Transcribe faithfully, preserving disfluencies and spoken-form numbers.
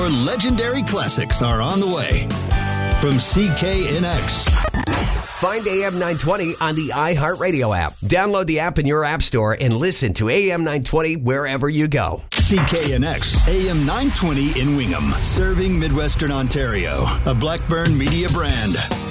More legendary classics are on the way. From C K N X. Find A M nine twenty on the iHeartRadio app. Download the app in your app store and listen to A M nine twenty wherever you go. C K N X, A M nine twenty in Wingham, serving Midwestern Ontario. A Blackburn Media brand.